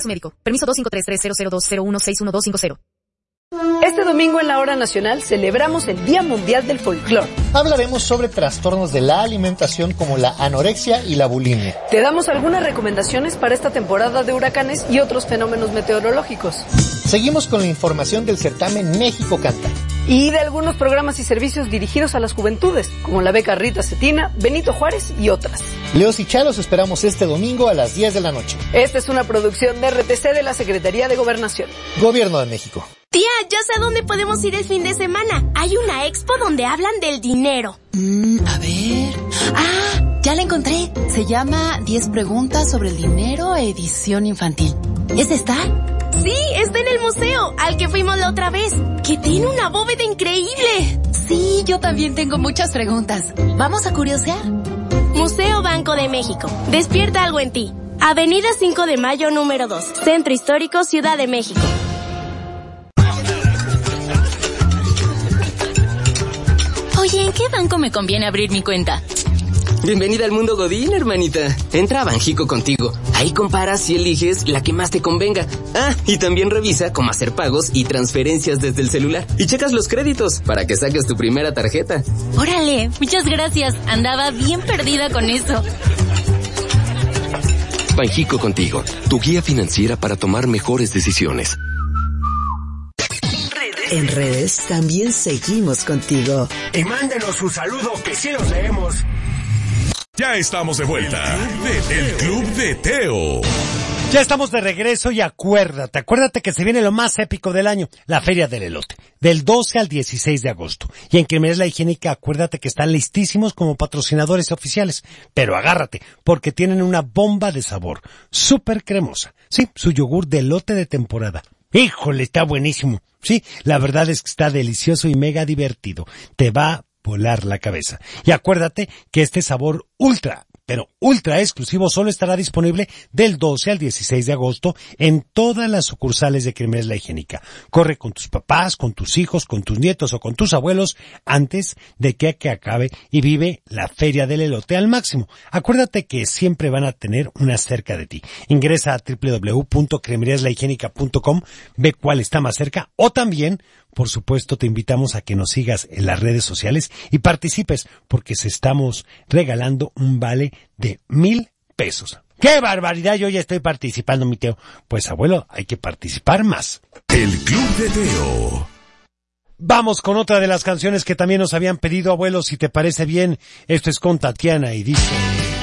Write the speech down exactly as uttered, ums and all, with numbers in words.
su médico. Permiso dos cinco tres tres cero cero dos cero uno seis uno dos cinco cero. Este domingo en la Hora Nacional celebramos el Día Mundial del Folclor. Hablaremos sobre trastornos de la alimentación como la anorexia y la bulimia. Te damos algunas recomendaciones para esta temporada de huracanes y otros fenómenos meteorológicos. Seguimos con la información del certamen México Canta. Y de algunos programas y servicios dirigidos a las juventudes, como la beca Rita Cetina, Benito Juárez y otras. Leos y Chalos esperamos este domingo a las diez de la noche. Esta es una producción de R T C de la Secretaría de Gobernación. Gobierno de México. Tía, ya sé a dónde podemos ir el fin de semana. Hay una expo donde hablan del dinero. Mm, a ver... ¡Ah! Ya la encontré. Se llama diez preguntas sobre el dinero, edición infantil. ¿Es esta? Sí, está en el museo, al que fuimos la otra vez, que tiene una bóveda increíble. Sí, yo también tengo muchas preguntas. ¿Vamos a curiosear? Museo Banco de México. Despierta algo en ti. Avenida cinco de Mayo, número dos. Centro Histórico, Ciudad de México. Oye, ¿en qué banco me conviene abrir mi cuenta? Bienvenida al mundo Godín, hermanita. Entra a Banjico contigo. Ahí comparas y eliges la que más te convenga. Ah, y también revisa cómo hacer pagos y transferencias desde el celular. Y checas los créditos para que saques tu primera tarjeta. Órale, muchas gracias. Andaba bien perdida con eso. Banjico contigo, tu guía financiera para tomar mejores decisiones. En redes también seguimos contigo. Y mándenos su saludo que sí los leemos. Ya estamos de vuelta. El Club de Teo. Ya estamos de regreso y acuérdate, acuérdate que se viene lo más épico del año, la Feria del Elote, del doce al dieciséis de agosto. Y en Cremerías La Higiénica, acuérdate que están listísimos como patrocinadores oficiales. Pero agárrate, porque tienen una bomba de sabor, súper cremosa. Sí, su yogur de elote de temporada. ¡Híjole, está buenísimo! Sí, la verdad es que está delicioso y mega divertido. Te va a volar la cabeza. Y acuérdate que este sabor ultra, pero ultra exclusivo solo estará disponible del doce al dieciséis de agosto en todas las sucursales de Cremerías La Higiénica. Corre con tus papás, con tus hijos, con tus nietos o con tus abuelos antes de que, que acabe y vive la Feria del Elote al máximo. Acuérdate que siempre van a tener una cerca de ti. Ingresa a doble u doble u doble u punto cremerías la higiénica punto com, ve cuál está más cerca o también, por supuesto, te invitamos a que nos sigas en las redes sociales y participes porque se estamos regalando un vale de mil pesos. ¡Qué barbaridad! Yo ya estoy participando, mi Teo. Pues, abuelo, hay que participar más. El Club de Teo. Vamos con otra de las canciones que también nos habían pedido, abuelo, si te parece bien. Esto es con Tatiana y dice...